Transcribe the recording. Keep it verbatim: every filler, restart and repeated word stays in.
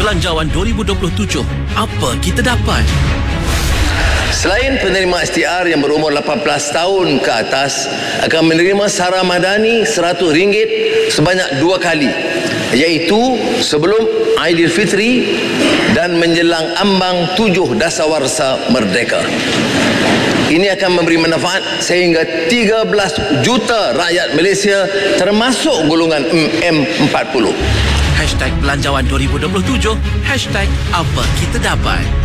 Belanjawan dua ribu dua puluh tujuh. Apa kita dapat? Selain penerima S T R yang berumur lapan belas tahun ke atas akan menerima sara madani seratus ringgit sebanyak dua kali, iaitu sebelum Aidilfitri dan menjelang ambang tujuh Dasawarsa Merdeka. Ini akan memberi manfaat sehingga tiga belas juta rakyat Malaysia termasuk golongan M empat puluh. Hashtag Belanjawan dua ribu dua puluh tujuh. Hashtag Apa Kita Dapat.